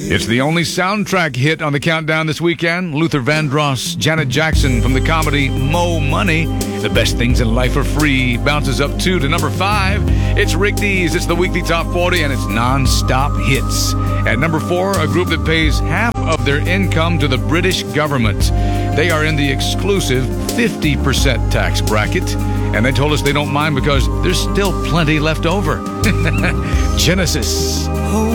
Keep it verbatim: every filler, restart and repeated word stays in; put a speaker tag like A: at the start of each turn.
A: It's the only soundtrack hit on the countdown this weekend. Luther Vandross, Janet Jackson from the comedy Mo Money. The Best Things in Life Are Free bounces up two to number five. It's Rick Dees. It's the weekly top forty, and it's non-stop hits. At number four, a group that pays half of their income to the British government. They are in the exclusive fifty percent tax bracket, and they told us they don't mind because there's still plenty left over. Genesis.
B: Oh.